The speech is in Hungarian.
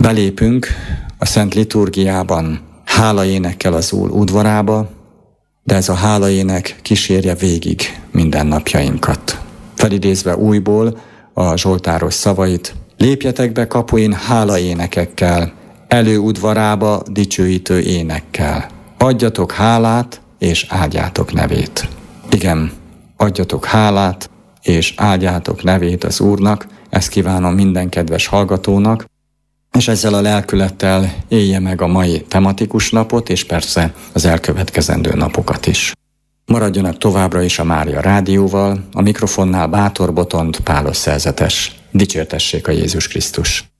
Belépünk a Szent Liturgiában hálaénekkel az Úr udvarába, de ez a hálaének kísérje végig mindennapjainkat. Felidézve újból a zsoltáros szavait: lépjetek be kapuin hálaénekekkel, előudvarába dicsőítő énekkel. Adjatok hálát, és áldjátok nevét. Igen, adjatok hálát, és áldjátok nevét az Úrnak, ezt kívánom minden kedves hallgatónak, és ezzel a lelkülettel élje meg a mai tematikus napot, és persze az elkövetkezendő napokat is. Maradjanak továbbra is a Mária Rádióval, a mikrofonnál Bátor Botond Pálos szerzetes. Dicsértessék a Jézus Krisztus!